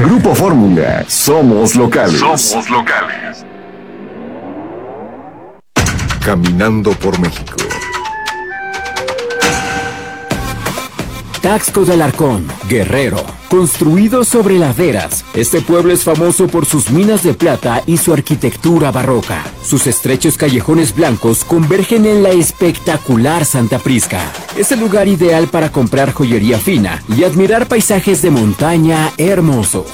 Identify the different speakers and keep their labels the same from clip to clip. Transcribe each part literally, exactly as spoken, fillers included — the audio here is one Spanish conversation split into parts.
Speaker 1: Grupo Fórmula, somos locales.
Speaker 2: Somos locales.
Speaker 1: Caminando por México.
Speaker 3: Taxco de Alarcón, Guerrero. Construido sobre laderas, este pueblo es famoso por sus minas de plata y su arquitectura barroca. Sus estrechos callejones blancos convergen en la espectacular Santa Prisca. Es el lugar ideal para comprar joyería fina y admirar paisajes de montaña hermosos.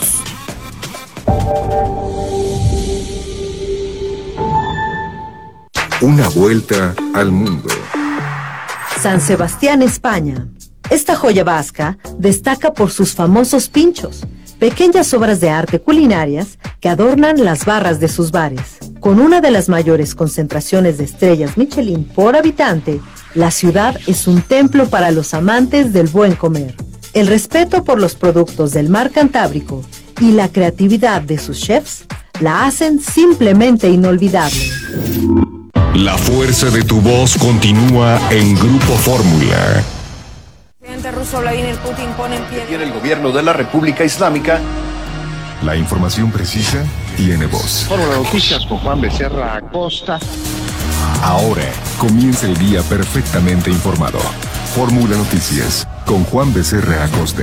Speaker 1: Una vuelta al mundo.
Speaker 4: San Sebastián, España. Esta joya vasca destaca por sus famosos pinchos, pequeñas obras de arte culinarias que adornan las barras de sus bares. Con una de las mayores concentraciones de estrellas Michelin por habitante, la ciudad es un templo para los amantes del buen comer. El respeto por los productos del mar Cantábrico y la creatividad de sus chefs la hacen simplemente inolvidable.
Speaker 1: La fuerza de tu voz continúa en Grupo Fórmula.
Speaker 5: El presidente ruso Vladimir Putin pone en pie...
Speaker 6: Tiene el gobierno de la República Islámica.
Speaker 1: La información precisa tiene voz.
Speaker 7: Fórmula Noticias con Juan Becerra Acosta.
Speaker 1: Ahora comienza el día perfectamente informado. Fórmula Noticias con Juan Becerra Acosta.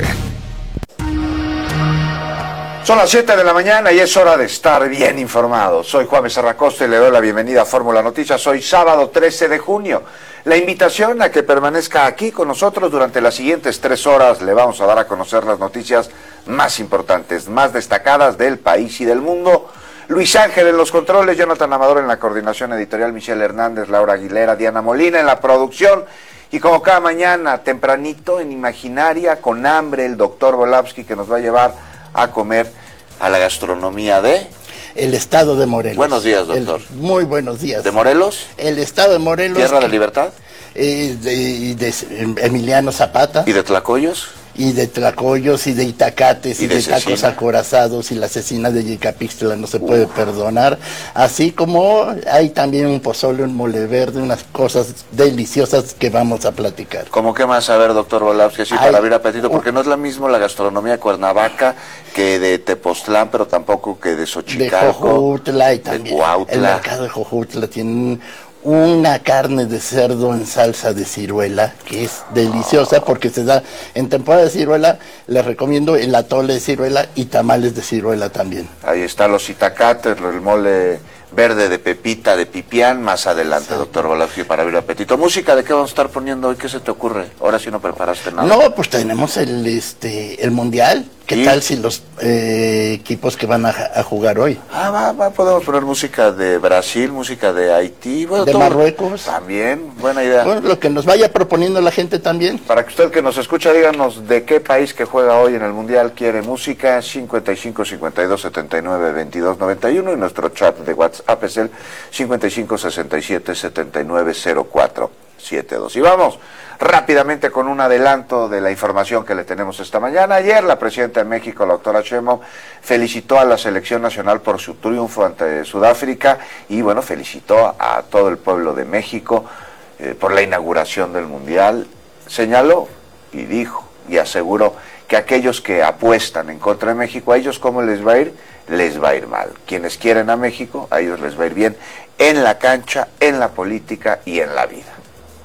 Speaker 8: Son las siete de la mañana y es hora de estar bien informado. Soy Juan Becerra Acosta y le doy la bienvenida a Fórmula Noticias. Hoy sábado trece de junio. La invitación a que permanezca aquí con nosotros durante las siguientes tres horas. Le vamos a dar a conocer las noticias más importantes, más destacadas del país y del mundo. Luis Ángel en los controles, Jonathan Amador en la coordinación editorial, Michelle Hernández, Laura Aguilera, Diana Molina en la producción. Y como cada mañana, tempranito, en Imaginaria, con hambre, el doctor Volavsky, que nos va a llevar a comer a la gastronomía de...
Speaker 9: El estado de Morelos.
Speaker 8: Buenos días, doctor.
Speaker 9: El, muy buenos días.
Speaker 8: ¿De Morelos?
Speaker 9: El estado de Morelos.
Speaker 8: ¿Tierra de libertad?
Speaker 9: Eh, de, de Emiliano Zapata.
Speaker 8: ¿Y de Tlacoyos?
Speaker 9: Y de Tlacoyos, y de Itacates, y, y de, de tacos acorazados, y la asesina de Yecapixtla no se uh. puede perdonar. Así como hay también un pozole, un mole verde, unas cosas deliciosas que vamos a platicar.
Speaker 8: ¿Cómo qué más? A ver, doctor Volavsky, así para abrir apetito, porque no es la misma la gastronomía de Cuernavaca que de Tepoztlán, pero tampoco que de Xochicalco.
Speaker 9: De Jojutla y también.
Speaker 8: De Cuautla.
Speaker 9: El mercado de Jojutla tiene una carne de cerdo en salsa de ciruela, que es deliciosa porque se da en temporada de ciruela. Les recomiendo el atole de ciruela y tamales de ciruela también.
Speaker 8: Ahí están los itacates, el mole verde de pepita, de pipián, más adelante, sí. Doctor Volavsky, para abrir apetito. ¿Música de qué vamos a estar poniendo hoy? ¿Qué se te ocurre? Ahora sí no preparaste nada.
Speaker 9: No, pues tenemos el este el mundial. ¿Qué ¿Y? tal si los eh, equipos que van a, a jugar hoy?
Speaker 8: Ah, va, va, podemos poner música de Brasil, música de Haití. Bueno,
Speaker 9: de
Speaker 8: todo,
Speaker 9: Marruecos.
Speaker 8: También, buena idea.
Speaker 9: Bueno, lo que nos vaya proponiendo la gente también.
Speaker 8: Para que usted que nos escucha, díganos de qué país que juega hoy en el mundial quiere música. cincuenta y cinco, cincuenta y dos, setenta y nueve, veintidós, noventa y uno y nuestro chat de WhatsApp es el cincuenta y cinco, sesenta y siete, setenta y nueve, cero cuatro setenta y dos. Y vamos rápidamente con un adelanto de la información que le tenemos esta mañana. Ayer la presidenta de México, la doctora Sheinbaum, felicitó a la selección nacional por su triunfo ante Sudáfrica y bueno, felicitó a todo el pueblo de México eh, por la inauguración del Mundial. Señaló y dijo y aseguró que aquellos que apuestan en contra de México, a ellos ¿cómo les va a ir? Les va a ir mal. Quienes quieren a México, a ellos les va a ir bien en la cancha, en la política y en la vida.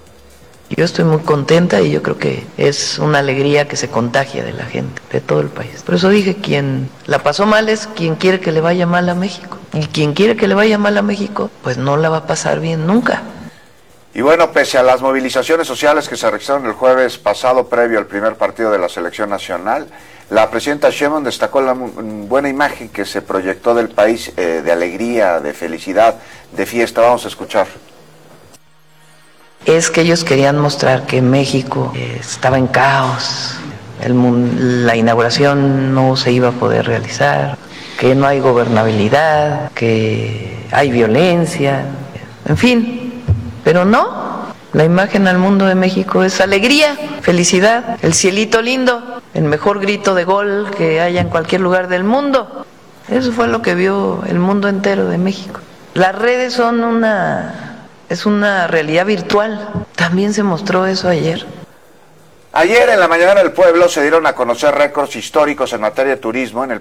Speaker 10: Yo estoy muy contenta y yo creo que es una alegría que se contagia de la gente, de todo el país. Por eso dije, quien la pasó mal es quien quiere que le vaya mal a México. Y quien quiere que le vaya mal a México, pues no la va a pasar bien nunca.
Speaker 8: Y bueno, pese a las movilizaciones sociales que se registraron el jueves pasado previo al primer partido de la selección nacional, la presidenta Sheinbaum destacó la buena imagen que se proyectó del país, eh, de alegría, de felicidad, de fiesta. Vamos a escuchar.
Speaker 10: Es que ellos querían mostrar que México eh, estaba en caos, el, la inauguración no se iba a poder realizar, que no hay gobernabilidad, que hay violencia, en fin, pero no, la imagen al mundo de México es alegría, felicidad, el cielito lindo, el mejor grito de gol que haya en cualquier lugar del mundo. Eso fue lo que vio el mundo entero de México. Las redes son una... es una realidad virtual. También se mostró eso ayer.
Speaker 8: Ayer en la mañana del pueblo se dieron a conocer récords históricos en materia de turismo en el